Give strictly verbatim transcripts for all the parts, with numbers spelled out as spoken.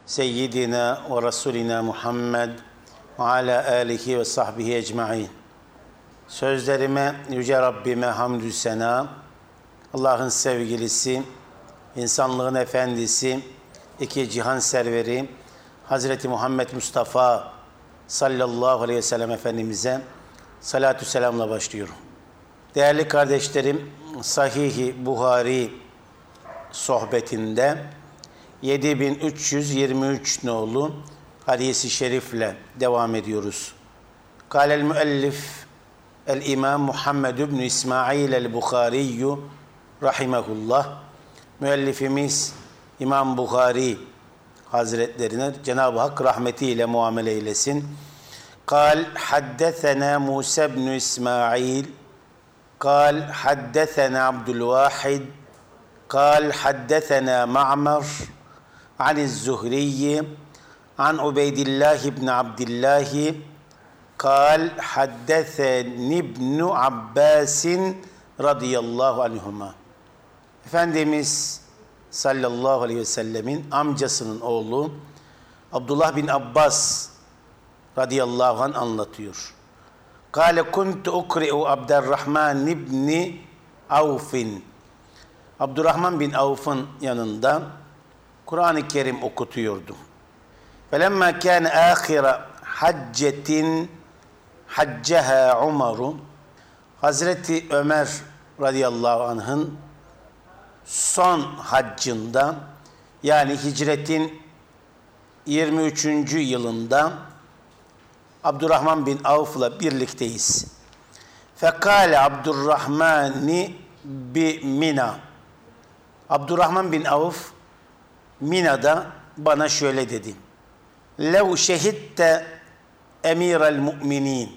Seyyidina ve Resulina Muhammed ve ala alihi ve sahbihi ecmaîn. Sözlerime Yüce Rabbime hamdü sena, Allah'ın sevgilisi, insanlığın efendisi, iki cihan serveri, Hazreti Muhammed Mustafa sallallahu aleyhi ve sellem Efendimiz'e salatü selamla başlıyorum. Değerli kardeşlerim, Sahih-i Buhari sohbetinde yedi bin üç yüz yirmi üç nolu hadis-i şerifle devam ediyoruz. Kâlel müellif el-İmam Muhammed ibn İsmail el-Bukhari rahimehullah. Müellifimiz İmam Bukhari Hazretlerine Cenab-ı Hak rahmetiyle muamele eylesin. Kal haddesena Musa ibn İsmail kal haddesena Abdülvahid kal haddesena Ma'mar an'iz Zuhriyi an Ubeydillah ibn Abdillah kal haddeseni ibn Abbasin radıyallahu anhuma. Efendimiz sallallahu aleyhi ve sellemin amcasının oğlu Abdullah bin Abbas radıyallahu anh anlatıyor. Kâle kuntu ukri'u Abdurrahman ibni Avf'in. Abdurrahman bin Avf'ın yanında Kur'an-ı Kerim okutuyordum. Felemma kâne âkhira haccetin hacceha Umaru. Hazreti Ömer radıyallahu anh'ın son haccında, yani hicretin yirmi üçüncü yılında Abdurrahman bin Avf'la birlikteyiz. Fekale Abdurrahmani bi Mina. Abdurrahman bin Avf Mina'da bana şöyle dedi. Lev şehitte emirel mu'minin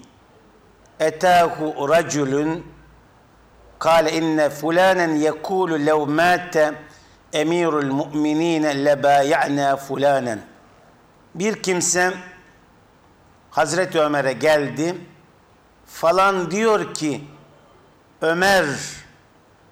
etâhu raculun kâle inne fulânen yekûlu lev mâte emirul mu'minîne lebâya'nâ fulânen. Bir kimse Hazreti Ömer'e geldi. Falan diyor ki Ömer